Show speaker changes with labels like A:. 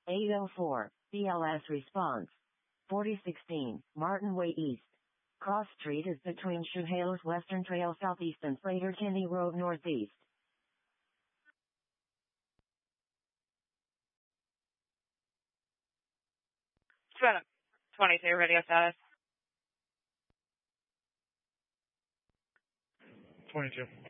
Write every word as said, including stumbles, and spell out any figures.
A: eight oh four, B L S response. forty sixteen, Martin Way East. Cross Street is between Chehalis Western Trail Southeast and Slater Kinney Road Northeast.
B: twenty-two, radio status.
C: twenty-two.